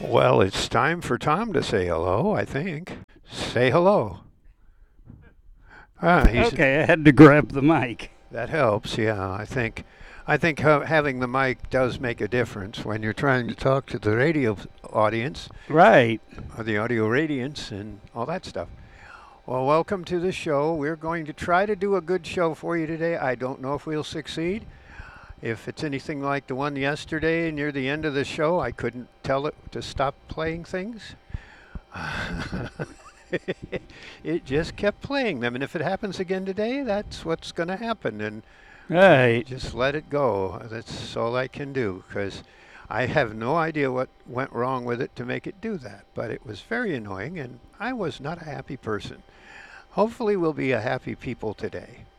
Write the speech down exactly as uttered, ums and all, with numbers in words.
Well, it's time for Tom to say hello, I think. Say hello. Ah, he's Okay, I had to grab the mic. that helps. Yeah, I think I think ha- having the mic does make a difference when you're trying to talk to the radio audience Right. or the audio radiance and all that stuff. Well, welcome to the show. We're going to try to do a good show for you today. I don't know if we'll succeed. If it's anything like the one yesterday near the end of the show, I couldn't tell it to stop playing things. It just kept playing them, and if it happens again today, that's what's going to happen, and Right. just let it go. That's all I can do, because I have no idea what went wrong with it to make it do that, but it was very annoying, and I was not a happy person. Hopefully we'll be a happy people today.